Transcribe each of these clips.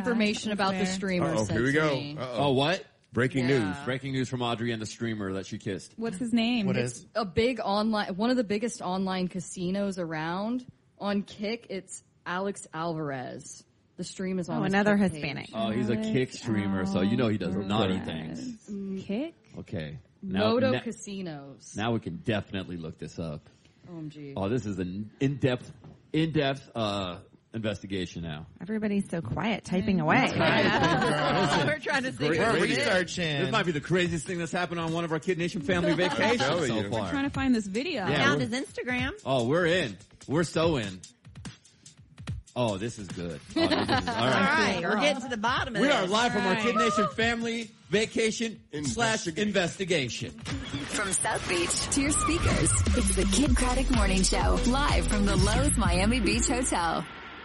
information about the streamer. Here we go. Oh, what? Breaking news. Breaking news from Audrey and the streamer that she kissed. What's his name? It's a big one of the biggest online casinos around. On Kick, it's Alex Alvarez. The stream is on another Kick Hispanic. page. Oh, he's a Kick streamer, so you know he does naughty things. Kick? Okay. Moto Casinos. Now we can definitely look this up. OMG. Oh, this is an in-depth investigation now. Everybody's so quiet, typing away. We're trying to see. We're researching. This might be the craziest thing that's happened on one of our Kid Nation family vacations so far. We're trying to find this video. Yeah, Found his Instagram. Oh, we're in. We're so in. Oh, this is good. Oh, this is, all right. All right, we're getting to the bottom of We this. are live from our Kid Nation family vacation / investigation. From South Beach to your speakers, it's the Kid Craddock Morning Show, live from the Lowe's Miami Beach Hotel.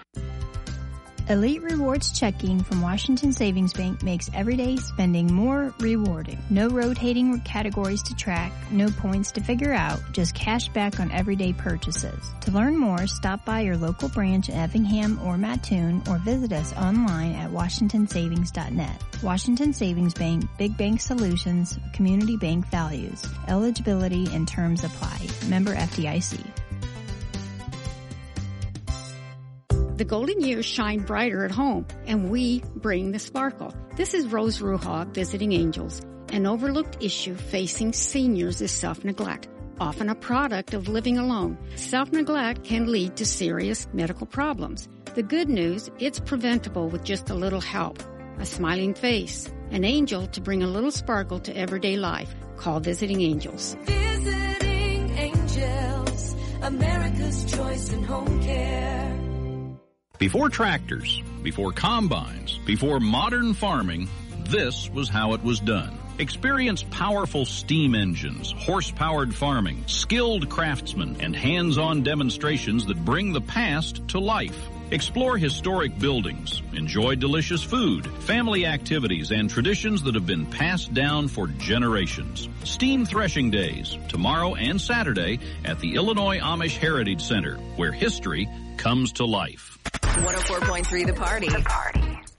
Elite Rewards checking from Washington Savings Bank makes everyday spending more rewarding. No rotating categories to track, no points to figure out, just cash back on everyday purchases. To learn more, stop by your local branch in Effingham or Mattoon or visit us online at washingtonsavings.net. Washington Savings Bank, Big Bank Solutions, Community Bank Values. Eligibility and terms apply. Member FDIC. The golden years shine brighter at home, and we bring the sparkle. This is Rose Ruha visiting Angels. An overlooked issue facing seniors is self-neglect, often a product of living alone. Self-neglect can lead to serious medical problems. The good news, it's preventable with just a little help. A smiling face, an angel to bring a little sparkle to everyday life. Call Visiting Angels. Visiting Angels, America's choice in home care. Before tractors, before combines, before modern farming, this was how it was done. Experience powerful steam engines, horse-powered farming, skilled craftsmen, and hands-on demonstrations that bring the past to life. Explore historic buildings, enjoy delicious food, family activities, and traditions that have been passed down for generations. Steam Threshing Days, tomorrow and Saturday at the Illinois Amish Heritage Center, where history comes to life. 104.3 The Party.